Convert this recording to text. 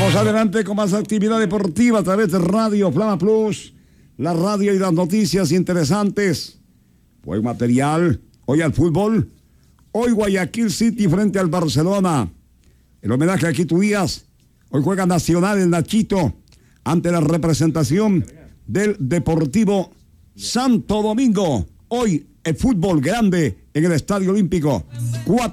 Vamos adelante con más actividad deportiva a través de Radio Flama Plus, la radio y las noticias interesantes. Buen material. Hoy al fútbol. Hoy Guayaquil City frente al Barcelona. El homenaje a Quito Díaz. Hoy juega Nacional el Nachito ante la representación del Deportivo Santo Domingo. Hoy el fútbol grande en el Estadio Olímpico. 4